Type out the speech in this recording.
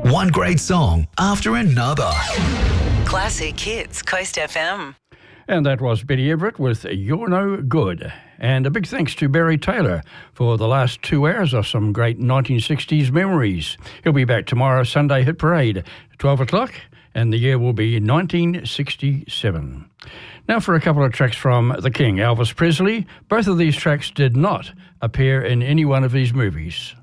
One great song after another. Classic Hits, Coast FM. And that was Betty Everett with You're No Good. And a big thanks to Barry Taylor for the last 2 hours of some great 1960s memories. He'll be back tomorrow, Sunday Hit Parade, 12 o'clock, and the year will be 1967. Now for a couple of tracks from The King, Elvis Presley. Both of these tracks did not appear in any one of these movies.